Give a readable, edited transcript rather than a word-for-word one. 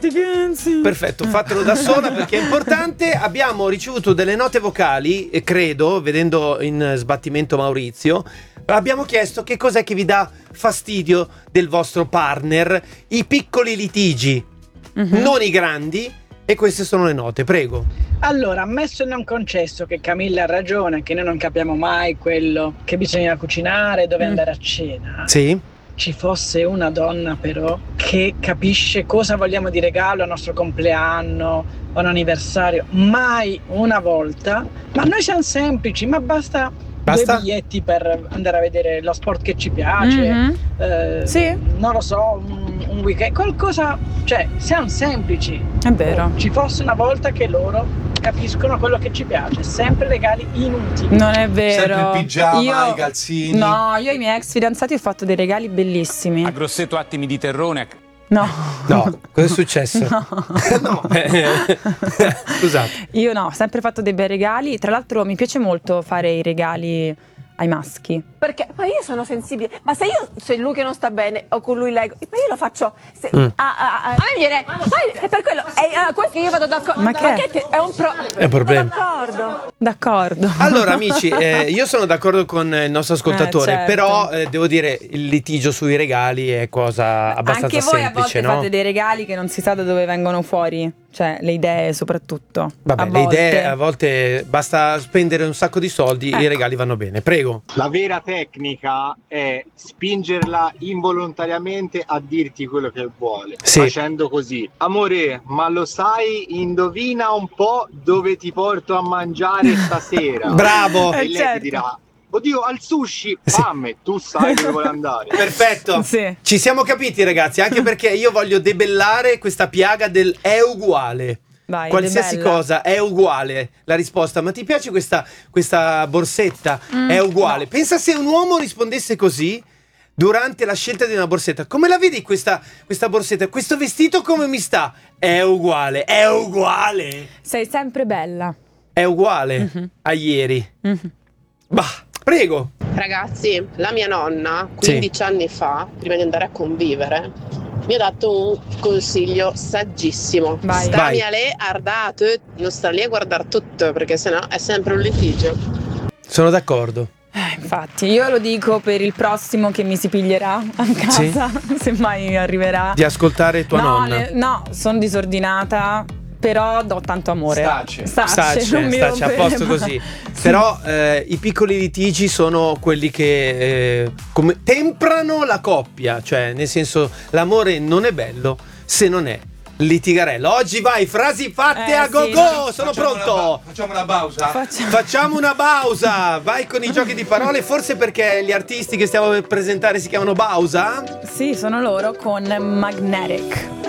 Perfetto, fatelo da sola perché è importante. Abbiamo ricevuto delle note vocali e credo, vedendo in sbattimento Maurizio, abbiamo chiesto che cos'è che vi dà fastidio del vostro partner. I piccoli litigi, non i grandi. E queste sono le note, prego. Allora, ammesso e non concesso che Camilla ha ragione, che noi non capiamo mai quello che bisogna cucinare, dove andare a cena. Sì. Ci fosse una donna però che capisce cosa vogliamo di regalo al nostro compleanno o un anniversario, mai una volta. Ma noi siamo semplici, ma basta 2 biglietti per andare a vedere lo sport che ci piace, sì. Non lo so, un weekend, qualcosa, cioè siamo semplici. È vero. Ci fosse una volta che loro capiscono quello che ci piace, sempre regali inutili. Non è vero. Sempre il pigiama, i calzini. No, io ai miei ex fidanzati ho fatto dei regali bellissimi. A Grosseto attimi di terrone. No. No, cosa è successo? No. No. Scusate. Io no, ho sempre fatto dei bei regali. Tra l'altro mi piace molto fare i regali ai maschi. Perché poi io sono sensibile, ma se lui che non sta bene o con lui leggo, ma io lo faccio a me viene, è per quello questo io vado d'accordo. Ma che è un problema. D'accordo. Allora amici, io sono d'accordo con il nostro ascoltatore, certo. però devo dire il litigio sui regali è cosa abbastanza semplice. Anche voi semplice, a volte no? fate dei regali che non si sa da dove vengono fuori, cioè le idee soprattutto. Vabbè, le idee a volte basta spendere un sacco di soldi, i regali vanno bene. Prego. La vera tecnica è spingerla involontariamente a dirti quello che vuole, facendo così: amore, ma lo sai, indovina un po' dove ti porto a mangiare stasera. Bravo. E lei ti dirà: oddio, al sushi, fame, tu sai dove vuoi andare. Perfetto, ci siamo capiti ragazzi, anche perché io voglio debellare questa piaga del è uguale. Vai, qualsiasi cosa è uguale. La risposta: ma ti piace questa borsetta? È uguale. Pensa se un uomo rispondesse così durante la scelta di una borsetta: come la vedi questa borsetta? Questo vestito come mi sta? È uguale, è uguale. Sei sempre bella. È uguale a ieri. Bah, prego. Ragazzi, la mia nonna 15 anni fa, prima di andare a convivere, mi ha dato un consiglio saggissimo. Stani a lei ardato, non sta lì a guardare tutto, perché sennò è sempre un litigio. Sono d'accordo. Infatti, io lo dico per il prossimo che mi si piglierà a casa, se mai arriverà. Di ascoltare tua nonna. No, sono disordinata. Però do tanto amore. Stace, a posto così. Però i piccoli litigi sono quelli che come temprano la coppia. Cioè, nel senso, l'amore non è bello se non è litigarello. Oggi vai, frasi fatte a go-go. Sono pronto. Facciamo una pausa. Facciamo una pausa. Vai con i giochi di parole. Forse perché gli artisti che stiamo per presentare si chiamano Bausa. Sì, sono loro con Magnetic.